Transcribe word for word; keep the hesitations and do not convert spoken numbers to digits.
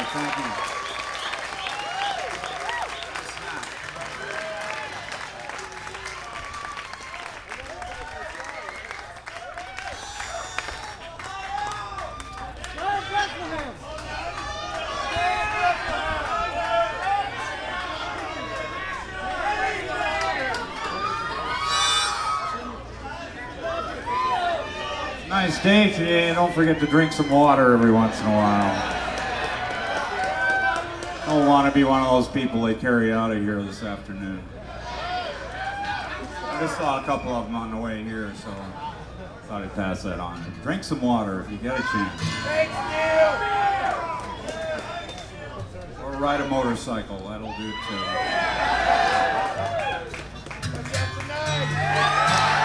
Thank you. Nice day today. Don't forget to drink some water every once in a while. Don't want to be one of those people they carry out of here this afternoon. I just saw a couple of them on the way here, so I thought I'd pass that on. Drink some water if you get a chance. Or ride a motorcycle, that'll do too.